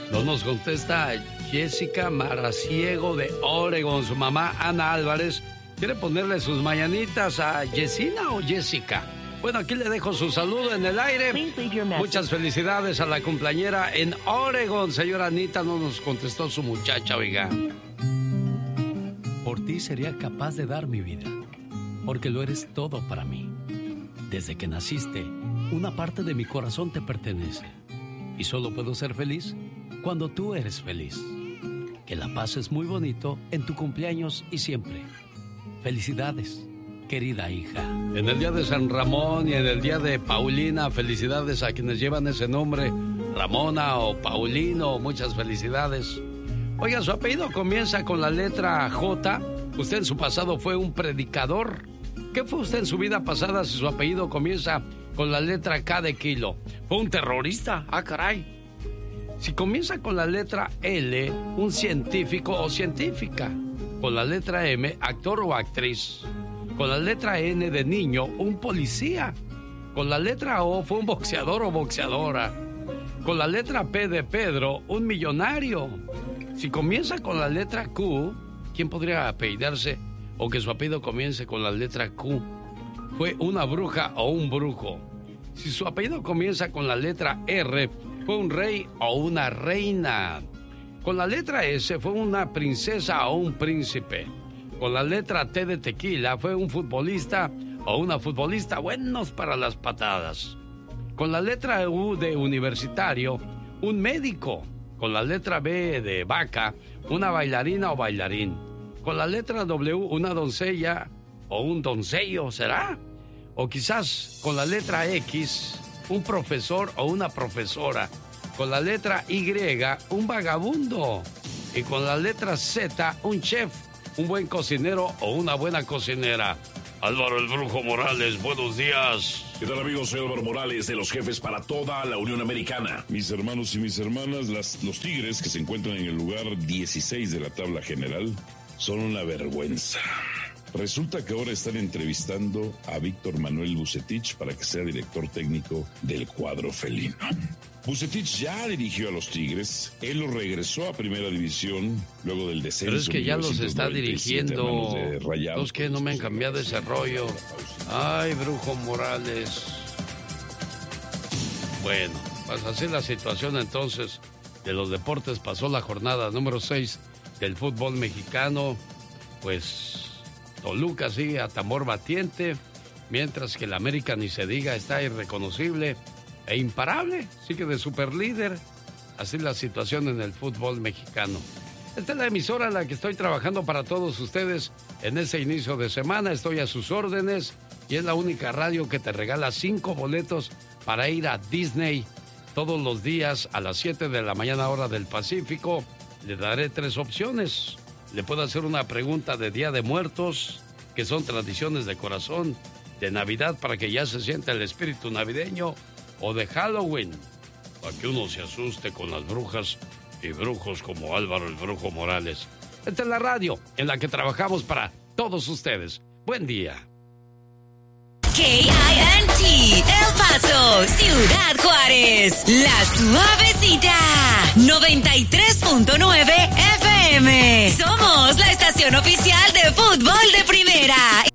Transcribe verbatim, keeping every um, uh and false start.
No nos contesta Jessica Maraciego de Oregon. Su mamá, Ana Álvarez, quiere ponerle sus mañanitas a Yesina o Jessica. Bueno, aquí le dejo su saludo en el aire. Muchas felicidades a la cumpleañera en Oregon. Señora Anita, no nos contestó su muchacha, oiga. Por ti sería capaz de dar mi vida, porque lo eres todo para mí. Desde que naciste, una parte de mi corazón te pertenece. Y solo puedo ser feliz cuando tú eres feliz. Que la pases muy bonito en tu cumpleaños y siempre. Felicidades, querida hija. En el día de San Ramón y en el día de Paulina, felicidades a quienes llevan ese nombre, Ramona o Paulino, muchas felicidades. Oiga, su apellido comienza con la letra J. Usted en su pasado fue un predicador. ¿Qué fue usted en su vida pasada si su apellido comienza con la letra K de kilo? ¿Fue un terrorista? Ah, caray. Si comienza con la letra L, un científico o científica. Con la letra M, actor o actriz. Con la letra N de niño, un policía. Con la letra O, fue un boxeador o boxeadora. Con la letra P de Pedro, un millonario. Si comienza con la letra Q, ¿quién podría apellidarse o que su apellido comience con la letra Q? Fue una bruja o un brujo. Si su apellido comienza con la letra R, fue un rey o una reina. Con la letra S, fue una princesa o un príncipe. Con la letra T de tequila, fue un futbolista o una futbolista buenos para las patadas. Con la letra U de universitario, un médico. Con la letra B de vaca, una bailarina o bailarín. Con la letra W, una doncella o un doncello, ¿será? O quizás con la letra X, un profesor o una profesora. Con la letra Y, un vagabundo. Y con la letra Z, un chef, un buen cocinero o una buena cocinera. Álvaro el Brujo Morales, buenos días. ¿Qué tal, amigos? Soy Álvaro Morales, de los jefes para toda la Unión Americana. Mis hermanos y mis hermanas, las, los Tigres, que se encuentran en el lugar dieciséis de la tabla general, son una vergüenza. Resulta que ahora están entrevistando a Víctor Manuel Vucetich para que sea director técnico del cuadro felino. Vucetich ya dirigió a los Tigres, él los regresó a Primera División luego del descenso. Pero es que ya los está dirigiendo. Los que no me han cambiado ese rollo. Ay, Brujo Morales. Bueno, pues así la situación entonces de los deportes. Pasó la jornada número seis del fútbol mexicano. Pues Toluca sigue a tambor batiente, mientras que el América, ni se diga, está irreconocible e imparable, sigue de superlíder. Así la situación en el fútbol mexicano. Esta es la emisora en la que estoy trabajando para todos ustedes en ese inicio de semana. Estoy a sus órdenes y es la única radio que te regala cinco boletos para ir a Disney todos los días a las siete de la mañana, hora del Pacífico. Le daré tres opciones. Le puedo hacer una pregunta de Día de Muertos, que son tradiciones de corazón, de Navidad para que ya se sienta el espíritu navideño, o de Halloween, para que uno se asuste con las brujas y brujos como Álvaro el Brujo Morales. Esta es la radio en la que trabajamos para todos ustedes. Buen día. K I N T, El Paso, Ciudad Juárez, La Suavecita, noventa y tres punto nueve F M. Somos la estación oficial de fútbol de primera